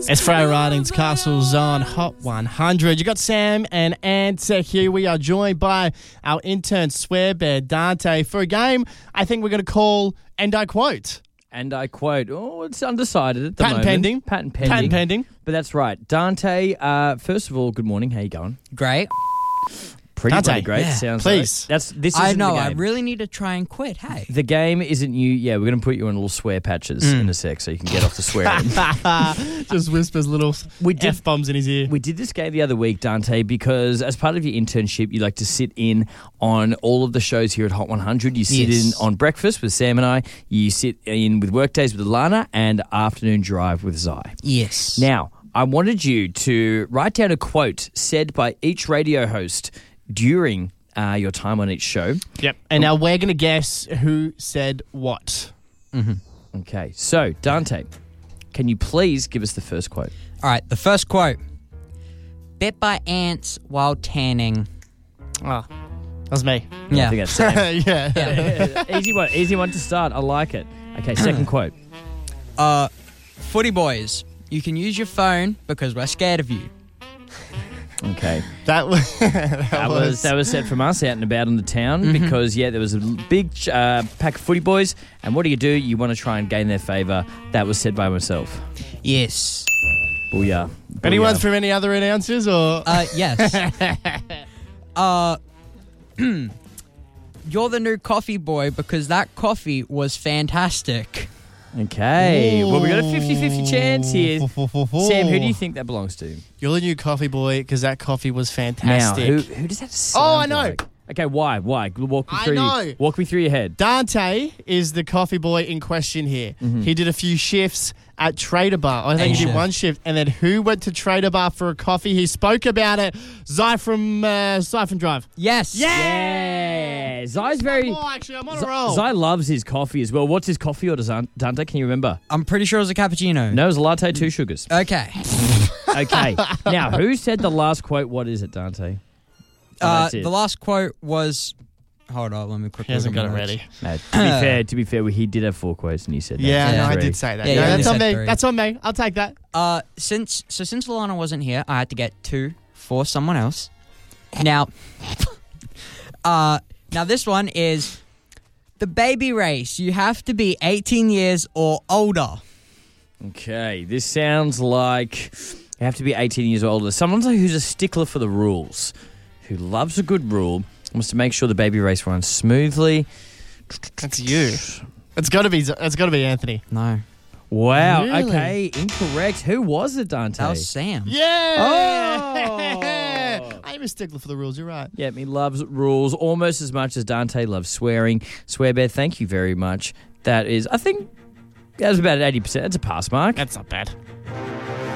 It's Freya Riding's Castles on Hot 100. You got Sam and Ant here. We are joined by our intern swearbear Dante for a game I think we're going to call And I Quote. And I quote, it's undecided at the Patent moment. pending. Patent pending. Patent pending. But that's right. Dante, first of all, good morning. How you going? Great. Pretty Dante, bloody great. yeah, Sounds please. Like. This I isn't know. the I game. really need to try and quit. Hey. The game isn't you. Yeah, we're going to put you in little swear patches in a sec so you can get off the swearing. Just whispers little F-bombs in his ear. We did this game the other week, Dante, because as part of your internship, you like to sit in on all of the shows here at Hot 100. You sit in on breakfast with Sam and I. You sit in with workdays with Alana and afternoon drive with Zai. Yes. Now, I wanted you to write down a quote said by each radio host during your time on each show. Yep. And now we're going to guess who said what. Mm-hmm. Okay, so Dante, can you please give us the first quote? All right. The first quote. Bit by ants while tanning. Oh, that was me. Yeah. I think that's Sam. Yeah. Easy one to start. I like it. Okay, second quote. Footy boys, you can use your phone because we're scared of you. Okay. That was That was said from us out and about in the town because, there was a big pack of footy boys, and what do? You want to try and gain their favour. That was said by myself. Yes. Booyah. Anyone from any other announcers or? Yes. You're the new coffee boy because that coffee was fantastic. Okay. Well, we got a 50-50 chance here. Sam, who do you think that belongs to? You're the new coffee boy because that coffee was Now, fantastic. who does that sound I know. like? Okay, why? Walk me I through. know. Walk me through your head. Dante is the coffee boy in question here. He did a few shifts at Trader Bar. I think he did shift. one shift. And then who went to Trader Bar for a coffee? He spoke about it. Zai from Drive. Yes. Yeah. Zai's very... Oh, actually, I'm on a roll. Zai loves his coffee as well. What's his coffee order, Dante? Can you remember? I'm pretty sure it was a cappuccino. No, it was a latte, 2 sugars. Okay. Okay. Now, who said the last quote? What is it, Dante? That's it. The last quote was... Hold on, let me quickly... He hasn't look got at it my ready. No, to be fair, he did have 4 quotes and you said that. Yeah, Yeah. no, I Three. did say that. Yeah, No, you only that's on said me. 3. That's on me. I'll take that. Since Lana wasn't here, I had to get 2 for someone else. Now, now this one is the baby race. You have to be 18 years or older. Okay, this sounds like you have to be 18 years or older. Someone who's a stickler for the rules, who loves a good rule, wants to make sure the baby race runs smoothly. That's you. It's got to be Anthony. No, Wow. Really? Okay, incorrect. Who was it, Dante? that was Sam. Yeah. Oh. I'm a stickler for the rules. You're right. Yeah, he loves rules almost as much as Dante loves swearing. Swearbear, thank you very much. That is, I think, that was about 80%. That's a pass mark. That's not bad.